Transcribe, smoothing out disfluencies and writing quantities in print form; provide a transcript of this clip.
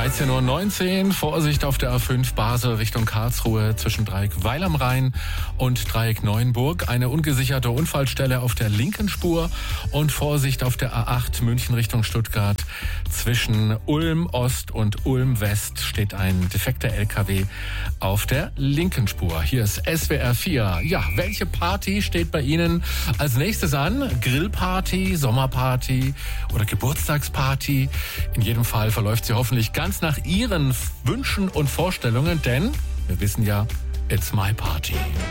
13:19 Uhr, Vorsicht auf der A5 Basel Richtung Karlsruhe zwischen Dreieck Weil am Rhein und Dreieck Neuenburg. Eine ungesicherte Unfallstelle auf der linken Spur und Vorsicht auf der A8 München Richtung Stuttgart. Zwischen Ulm Ost und Ulm West steht ein defekter LKW auf der linken Spur. Hier ist SWR 4. Ja, welche Party steht bei Ihnen als nächstes an? Grillparty, Sommerparty oder Geburtstagsparty? In jedem Fall verläuft sie hoffentlich ganz nach Ihren Wünschen und Vorstellungen, denn wir wissen ja, it's my party.